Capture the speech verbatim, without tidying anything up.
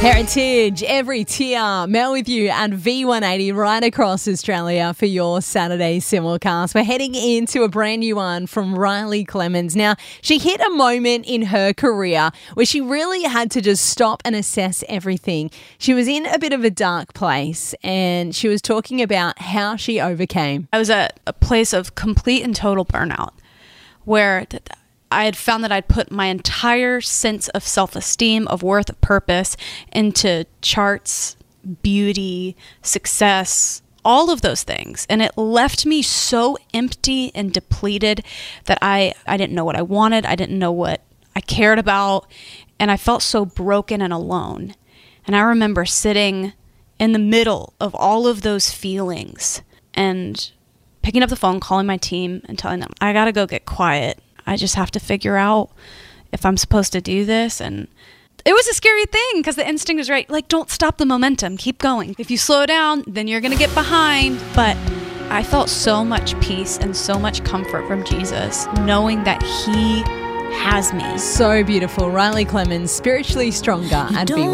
Heritage, every tier. Mel with you at V one eighty right across Australia for your Saturday simulcast. We're heading into a brand new one from Riley Clemens. Now, she hit a moment in her career where she really had to just stop and assess everything. She was in a bit of a dark place and she was talking about how she overcame. I was at a place of complete and total burnout where th- I had found that I'd put my entire sense of self-esteem, of worth, of purpose into charts, beauty, success, all of those things. And it left me so empty and depleted that I, I didn't know what I wanted. I didn't know what I cared about. And I felt so broken and alone. And I remember sitting in the middle of all of those feelings and picking up the phone, calling my team and telling them, I got to go get quiet. I just have to figure out if I'm supposed to do this. And it was a scary thing because the instinct was right. Like, don't stop the momentum. Keep going. If you slow down, then you're going to get behind. But I felt so much peace and so much comfort from Jesus, knowing that he has me. So beautiful. Riley Clemens, spiritually stronger at V one.